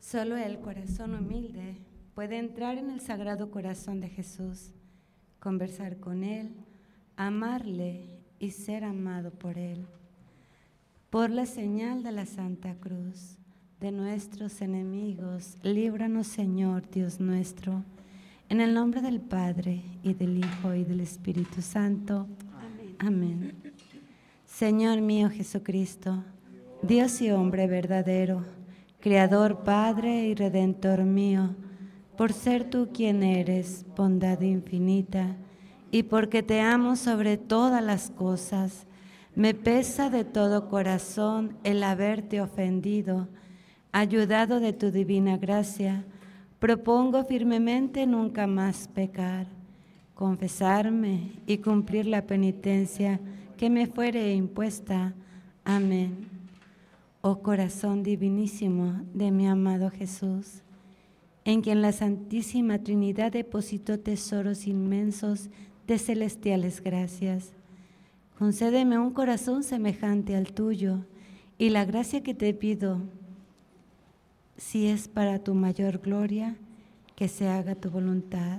Solo el corazón humilde puede entrar en el Sagrado Corazón de Jesús, conversar con Él, amarle y ser amado por Él. Por la señal de la Santa Cruz de nuestros enemigos, líbranos, Señor Dios nuestro, en el nombre del Padre, y del Hijo, y del Espíritu Santo. Amén. Amén. Señor mío Jesucristo, Dios y hombre verdadero, Creador, Padre y Redentor mío, por ser tú quien eres, bondad infinita, y porque te amo sobre todas las cosas, me pesa de todo corazón el haberte ofendido. Ayudado de tu divina gracia, propongo firmemente nunca más pecar, confesarme y cumplir la penitencia que me fuere impuesta. Amén. Oh corazón divinísimo de mi amado Jesús, en quien la Santísima Trinidad depositó tesoros inmensos de celestiales gracias, concédeme un corazón semejante al tuyo, y la gracia que te pido, si es para tu mayor gloria, que se haga tu voluntad.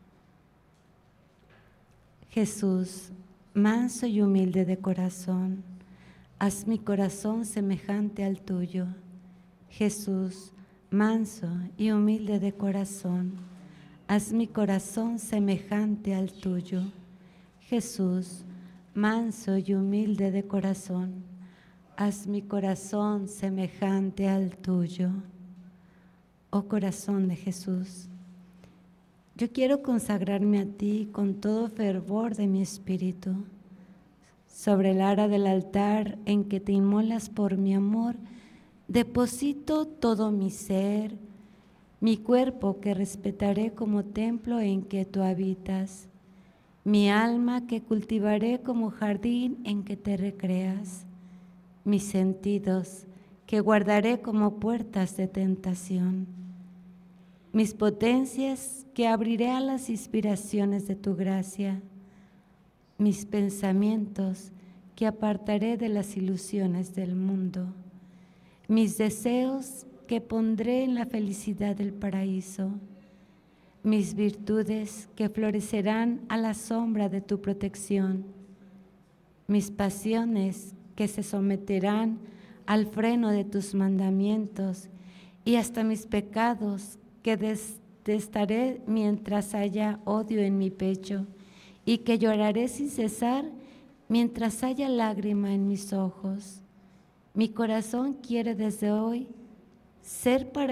Jesús, manso y humilde de corazón, haz mi corazón semejante al tuyo. Jesús, manso y humilde de corazón, haz mi corazón semejante al tuyo. Jesús, manso y humilde de corazón, haz mi corazón semejante al tuyo. Oh corazón de Jesús, yo quiero consagrarme a ti con todo fervor de mi espíritu. Sobre el ara del altar en que te inmolas por mi amor, deposito todo mi ser, mi cuerpo que respetaré como templo en que tú habitas, mi alma que cultivaré como jardín en que te recreas, mis sentidos que guardaré como puertas de tentación, mis potencias que abriré a las inspiraciones de tu gracia, mis pensamientos que apartaré de las ilusiones del mundo, mis deseos que pondré en la felicidad del paraíso, mis virtudes que florecerán a la sombra de tu protección, mis pasiones que se someterán al freno de tus mandamientos, y hasta mis pecados que detestaré mientras haya odio en mi pecho, y que lloraré sin cesar mientras haya lágrima en mis ojos. Mi corazón quiere desde hoy ser para